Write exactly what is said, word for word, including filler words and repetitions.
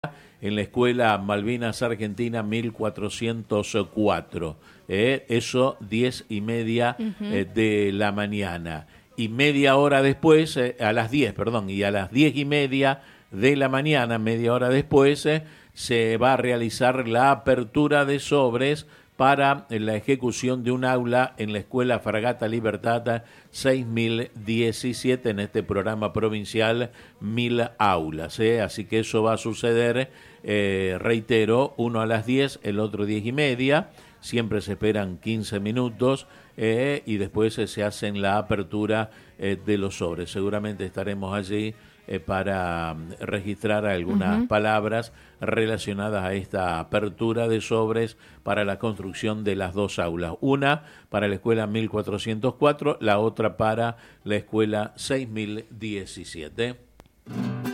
en la Escuela Malvinas Argentina mil cuatrocientos cuatro. Eh, eso diez y media uh-huh. eh, de la mañana. Y media hora después, eh, a las diez, perdón, y a las diez y media de la mañana, media hora después, eh, se va a realizar la apertura de sobres para la ejecución de un aula en la Escuela Fragata Libertad seis mil diecisiete, en este programa provincial Mil Aulas. ¿eh? Así que eso va a suceder, eh, reitero, uno a las diez, el otro diez y media, siempre se esperan quince minutos eh, y después eh, se hacen la apertura eh, de los sobres. Seguramente estaremos allí Eh, para registrar algunas uh-huh. palabras relacionadas a esta apertura de sobres para la construcción de las dos aulas. Una para la escuela mil cuatrocientos cuatro, la otra para la escuela seis mil diecisiete.